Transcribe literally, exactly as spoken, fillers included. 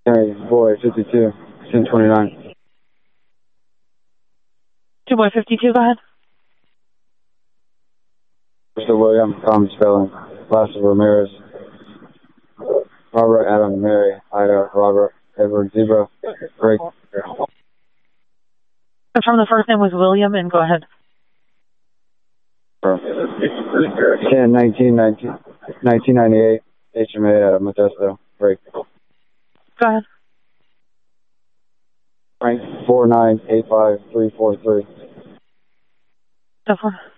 Hey, boy, fifty-two, ten twenty-nine. Two boy fifty-two, go ahead. Mister William, Tom Spelling, Last Ramirez, Robert Adam Mary, Ida Robert Edward Zebra, Greg. Confirm the first name was William and go ahead. ten nineteen nineteen nineteen ninety-eight, H M A at Modesto, break. Go ahead. Frank four nine eight five three four three. So far.